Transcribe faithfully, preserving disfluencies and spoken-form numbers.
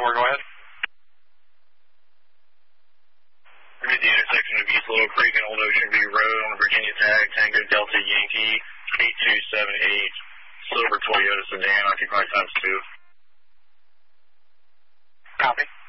four, go ahead. We're at the intersection of East Little Creek and Old Ocean View Road on Virginia Tag, Tango Delta Yankee eight two seven eight, silver Toyota sedan, occupy times two. Copy.